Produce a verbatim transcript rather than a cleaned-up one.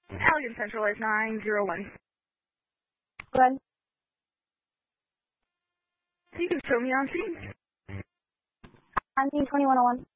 Allegan Central is nine zero one. Go ahead. So you can show me on scene. On scene twenty-one oh one.